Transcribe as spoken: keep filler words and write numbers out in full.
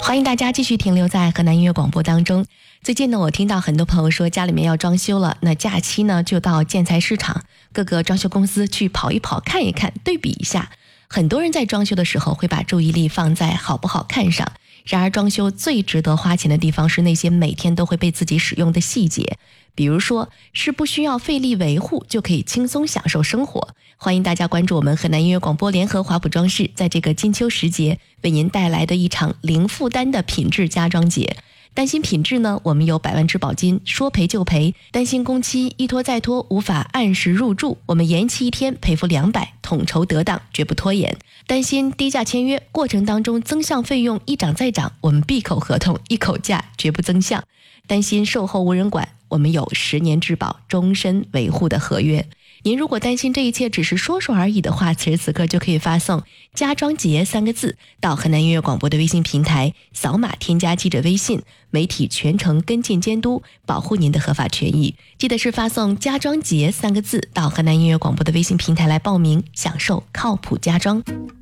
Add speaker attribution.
Speaker 1: 欢迎大家继续停留在河南音乐广播当中。最近呢，我听到很多朋友说家里面要装修了，那假期呢就到建材市场各个装修公司去跑一跑，看一看，对比一下。很多人在装修的时候会把注意力放在好不好看上，然而装修最值得花钱的地方是那些每天都会被自己使用的细节，比如说是不需要费力维护就可以轻松享受生活。欢迎大家关注我们河南音乐广播联合华普装饰在这个金秋时节为您带来的一场零负担的品质家装节。担心品质呢，我们有百万质保金，说赔就赔；担心工期一拖再拖无法按时入住，我们延期一天赔付两百，统筹得当，绝不拖延。担心低价签约过程当中增项费用一涨再涨，我们闭口合同一口价，绝不增项。担心售后无人管，我们有十年质保终身维护的合约。您如果担心这一切只是说说而已的话，此时此刻就可以发送家装节三个字到河南音乐广播的微信平台，扫码添加记者微信，媒体全程跟进监督，保护您的合法权益。记得是发送家装节三个字到河南音乐广播的微信平台来报名，享受靠谱家装。